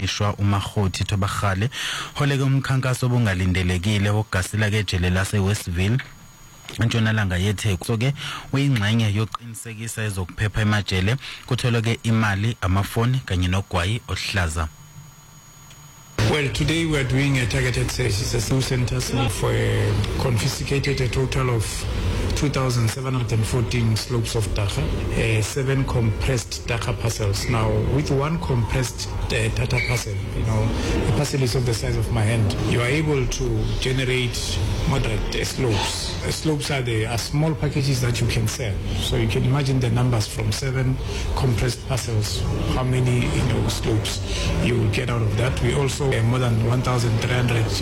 umhlonishwa uMakgothi Thobagale holeke umkhankaso obungalindelekile wokugasela kejele lase Westville entshonalanga yeTheku. So ke uyingxenye yokuqinisekisa ezokuphepha emajele kutholoke imali amafoni kanye nogwayi ohlaza. Well, today we are doing a targeted search. It's a search centers for confiscated a total of 2,714 slopes of dagga, 7 compressed dagga parcels. Now, with one compressed data parcel, the parcel is of the size of my hand, you are able to generate moderate slopes. Slopes are small packages that you can sell. So you can imagine the numbers from 7 compressed parcels, how many slopes you will get out of that. We also more than 1,300